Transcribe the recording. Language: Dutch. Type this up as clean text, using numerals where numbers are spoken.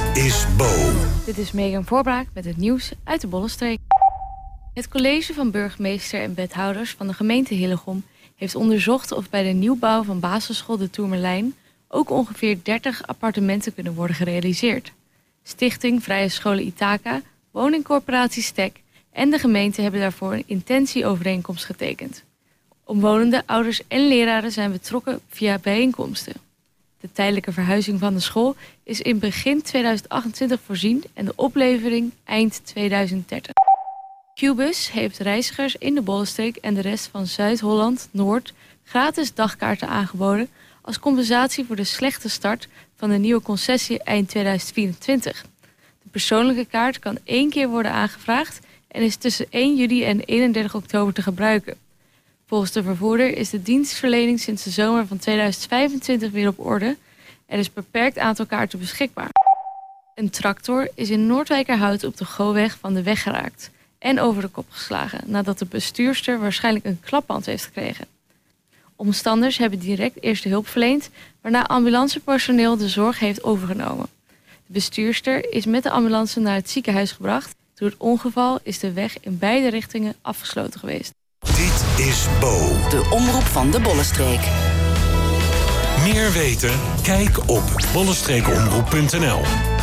is Bo. Dit is Megan Voorbraak met het nieuws uit de Bollenstreek. Het college van burgemeester en wethouders van de gemeente Hillegom heeft onderzocht of bij de nieuwbouw van basisschool De Tourmalijn ook ongeveer 30 appartementen kunnen worden gerealiseerd. Stichting Vrije Scholen Ithaca, woningcorporatie Stek en de gemeente hebben daarvoor een intentieovereenkomst getekend. Omwonenden, ouders en leraren zijn betrokken via bijeenkomsten. De tijdelijke verhuizing van de school is in begin 2028 voorzien en de oplevering eind 2030. Qbus heeft reizigers in de Bollenstreek en de rest van Zuid-Holland, Noord, gratis dagkaarten aangeboden als compensatie voor de slechte start van de nieuwe concessie eind 2024. De persoonlijke kaart kan 1 keer worden aangevraagd en is tussen 1 juli en 31 oktober te gebruiken. Volgens de vervoerder is de dienstverlening sinds de zomer van 2025 weer op orde. Er is een beperkt aantal kaarten beschikbaar. Een tractor is in Noordwijkerhout op de Goweg van de weg geraakt en over de kop geslagen nadat de bestuurster waarschijnlijk een klapband heeft gekregen. Omstanders hebben direct eerste hulp verleend, waarna ambulancepersoneel de zorg heeft overgenomen. De bestuurster is met de ambulance naar het ziekenhuis gebracht. Door het ongeval is de weg in beide richtingen afgesloten geweest. Dit is Bo. De omroep van de Bollenstreek. Meer weten? Kijk op bollenstreekomroep.nl.